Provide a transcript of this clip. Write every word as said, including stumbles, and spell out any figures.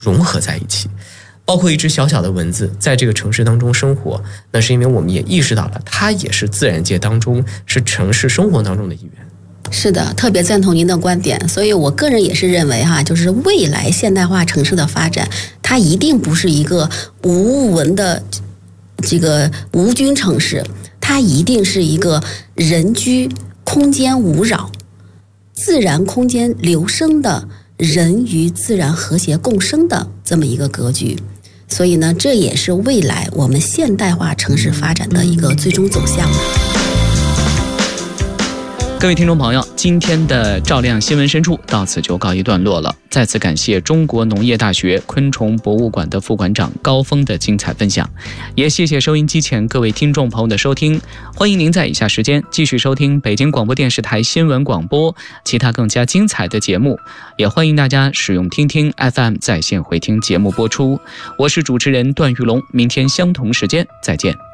融合在一起。包括一只小小的蚊子在这个城市当中生活，那是因为我们也意识到了它也是自然界当中，是城市生活当中的一员。 是的，特别赞同您的观点。所以我个人也是认为哈，就是未来现代化城市的发展，它一定不是一个无蚊的这个无菌城市，它一定是一个人居空间无扰、自然空间流生的人与自然和谐共生的这么一个格局。所以呢，这也是未来我们现代化城市发展的一个最终走向。 各位听众朋友，今天的照亮新闻深处到此就告一段落了。再次感谢中国农业大学昆虫博物馆的副馆长高峰的精彩分享，也谢谢收音机前各位听众朋友的收听。欢迎您在以下时间继续收听北京广播电视台新闻广播其他更加精彩的节目，也欢迎大家使用听听 F M 在线回听节目播出。我是主持人段玉龙，明天相同时间再见。